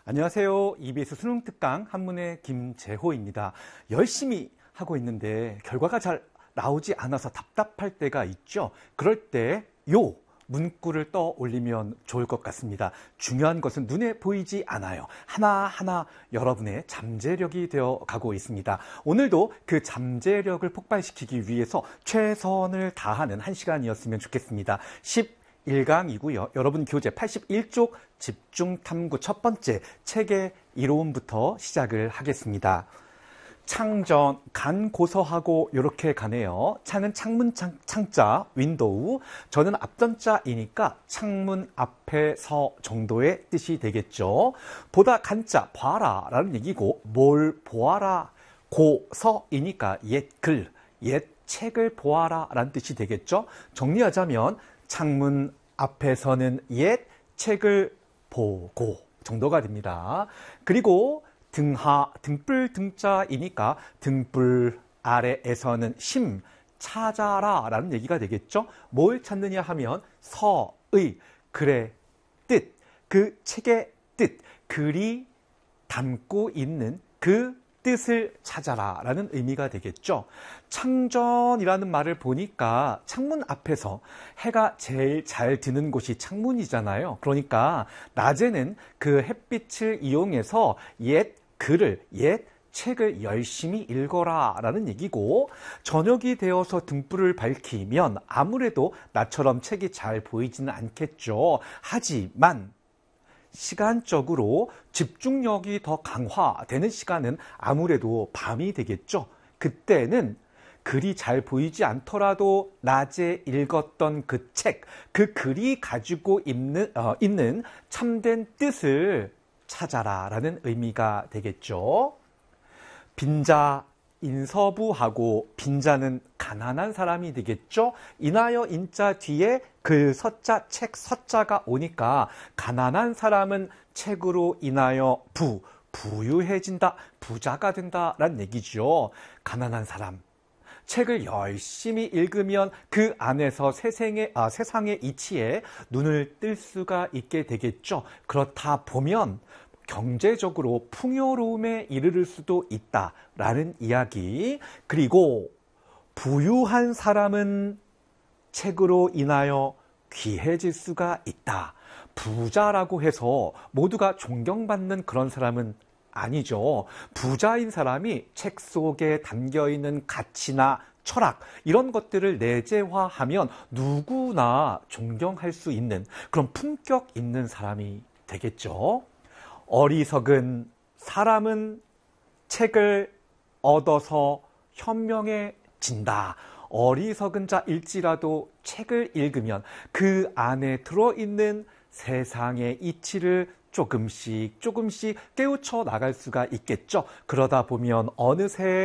안녕하세요. EBS 수능 특강 한문의 김재호입니다. 열심히 하고 있는데 결과가 잘 나오지 않아서 답답할 때가 있죠. 그럴 때 요 문구를 떠올리면 좋을 것 같습니다. 중요한 것은 눈에 보이지 않아요. 하나하나 여러분의 잠재력이 되어 가고 있습니다. 오늘도 그 잠재력을 폭발시키기 위해서 최선을 다하는 한 시간이었으면 좋겠습니다. 11강이고요. 여러분 교재 81쪽 집중탐구 첫 번째 책의 이론부터 시작을 하겠습니다. 창전, 간 고서하고 이렇게 가네요. 창은 창문 창자, 윈도우. 저는 앞전자이니까 창문 앞에 서 정도의 뜻이 되겠죠. 보다 간자, 봐라 라는 얘기고 뭘 보아라. 고서이니까 옛 글, 옛 책을 보아라 라는 뜻이 되겠죠. 정리하자면 창문 앞에서는 옛 책을 보고 정도가 됩니다. 그리고 등하, 등불 등자이니까 등불 아래에서는 심, 찾아라 라는 얘기가 되겠죠. 뭘 찾느냐 하면 서의, 글의 뜻, 그 책의 뜻, 글이 담고 있는 그 뜻을 찾아라 라는 의미가 되겠죠. 창전이라는 말을 보니까 창문 앞에서 해가 제일 잘 드는 곳이 창문이잖아요. 그러니까 낮에는 그 햇빛을 이용해서 옛 글을, 옛 책을 열심히 읽어라 라는 얘기고, 저녁이 되어서 등불을 밝히면 아무래도 나처럼 책이 잘 보이지는 않겠죠. 하지만 시간적으로 집중력이 더 강화되는 시간은 아무래도 밤이 되겠죠. 그때는 글이 잘 보이지 않더라도 낮에 읽었던 그 책, 그 글이 가지고 있는 참된 뜻을 찾아라 라는 의미가 되겠죠. 빈자, 인서부하고 빈자는 가난한 사람이 되겠죠. 인하여 인자 뒤에 글 서자, 책 서자가 오니까 가난한 사람은 책으로 인하여 부유해진다, 부자가 된다라는 얘기죠. 가난한 사람. 책을 열심히 읽으면 그 안에서 세상의 이치에 눈을 뜰 수가 있게 되겠죠. 그렇다 보면 경제적으로 풍요로움에 이르를 수도 있다라는 이야기. 그리고 부유한 사람은 책으로 인하여 귀해질 수가 있다. 부자라고 해서 모두가 존경받는 그런 사람은 아니죠. 부자인 사람이 책 속에 담겨있는 가치나 철학 이런 것들을 내재화하면 누구나 존경할 수 있는 그런 품격 있는 사람이 되겠죠. 어리석은 사람은 책을 얻어서 현명해진다. 어리석은 자일지라도 책을 읽으면 그 안에 들어있는 세상의 이치를 조금씩 깨우쳐 나갈 수가 있겠죠. 그러다 보면 어느새